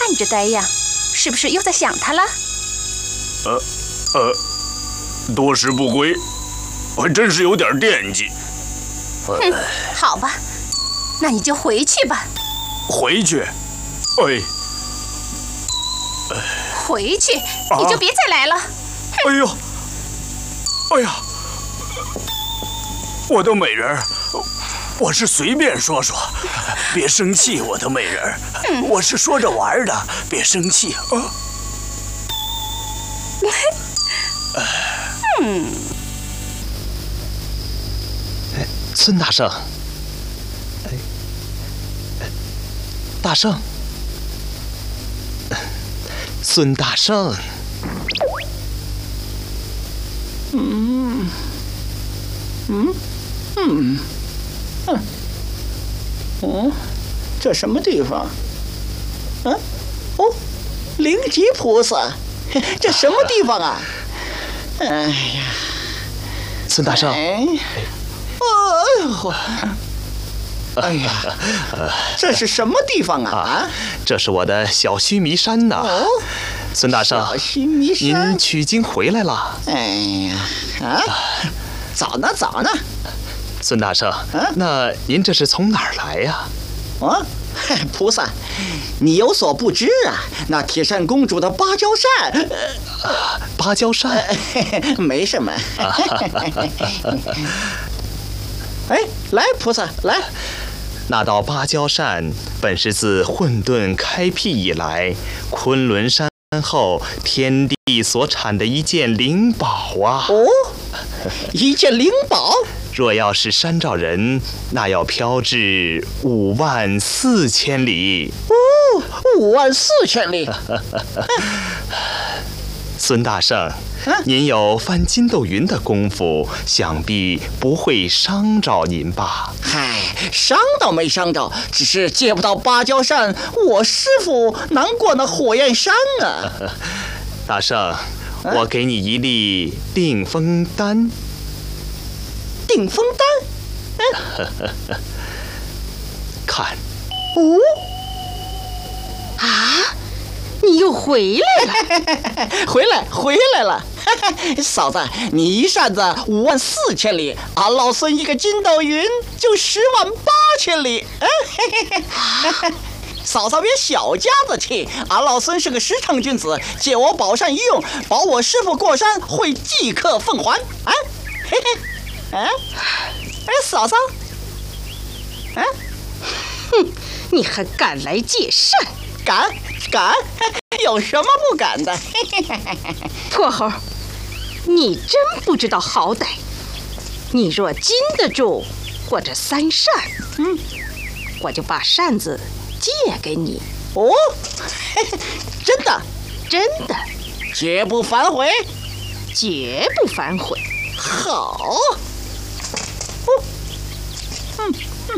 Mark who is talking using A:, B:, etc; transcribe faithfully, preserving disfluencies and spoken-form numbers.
A: 看你这呆样，是不是又在想他了？
B: 呃呃，多时不归，还真是有点惦记。
A: 哼，好吧，那你就回去吧。
B: 回去？哎，
A: 回去，你就别再来了。
B: 哎呦，哎呀，我的美人儿，我是随便说说，别生气，我的美人儿，我是说着玩的，别生气啊。
A: 嗯。
C: 孙大圣，哎，大圣，孙大圣，
D: 嗯，嗯，嗯，嗯，嗯，这什么地方？嗯，哦，灵吉菩萨，这什么地方啊？哎呀，
C: 孙大圣。
D: 哎 哎呀，这是什么地方啊？
C: 啊，这是我的小须弥山呐。
D: 哦，
C: 孙大圣，
D: 小须弥山，
C: 您取经回来了。
D: 哎呀，啊，早呢早呢。
C: 孙大圣，
D: 啊、
C: 那您这是从哪儿来呀？
D: 啊，菩萨，你有所不知啊，那铁扇公主的芭蕉扇，
C: 呃啊、芭蕉扇，
D: 呃、没什么。哎，来，菩萨，来。
C: 那道芭蕉扇本是自混沌开辟以来，昆仑山后天地所产的一件灵宝啊！
D: 哦，一件灵宝。
C: 若要是山寨人，那要飘至五万四千里。
D: 哦，五万四千里。
C: 孙大圣。您有翻筋斗云的功夫，想必不会伤着您吧？
D: 嗨，伤倒没伤着，只是借不到芭蕉扇，我师傅难过那火焰山啊！
C: 大圣，我给你一粒定风丹。
D: 定风丹？
C: 嗯、看。
D: 哦。
E: 啊！你又回来了，
D: 回来回来了，嫂子，你一扇子五万四千里，俺老孙一个筋斗云就十万八千里。嫂嫂别小家子气，俺老孙是个实诚君子，借我宝扇一用，保我师傅过山会即刻奉还。啊，嘿嘿，哎，哎，嫂嫂，
E: 啊，哼，你还敢来借扇？
D: 敢敢，有什么不敢的？
E: 泼猴，你真不知道好歹。你若禁得住我这三扇，嗯，我就把扇子借给你。
D: 哦，真的，
E: 真的，
D: 绝不反悔，
E: 绝不反悔。
D: 好，哦，嗯。